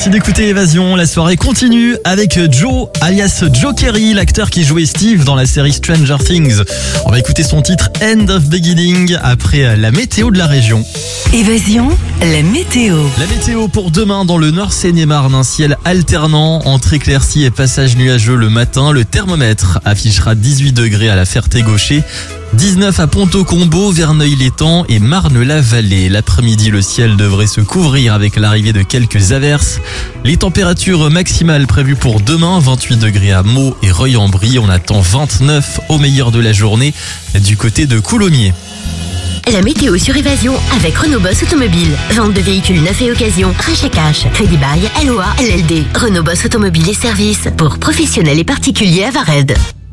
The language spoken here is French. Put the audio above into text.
Merci d'écouter Évasion. La soirée continue avec Joe, alias Joe Kerry, l'acteur qui jouait Steve dans la série Stranger Things. On va écouter son titre End of Beginning après la météo de la région. Évasion, la météo. La météo pour demain dans le Nord Seine-et-Marne, un ciel alternant entre éclaircies et passages nuageux le matin. Le thermomètre affichera 18 degrés à la Ferté-Gaucher, 19 à Ponto-Combo, Verneuil-l'Étang et Marne-la-Vallée. L'après-midi, le ciel devrait se couvrir avec l'arrivée de quelques averses. Les températures maximales prévues pour demain, 28 degrés à Meaux et Reuil-en-Brie. On attend 29 au meilleur de la journée du côté de Coulommiers. La météo sur Évasion avec Renault Boss Automobile. Vente de véhicules neufs et occasion, rachat cash, crédit bail, LOA, LLD. Renault Boss Automobile et services pour professionnels et particuliers à Vared.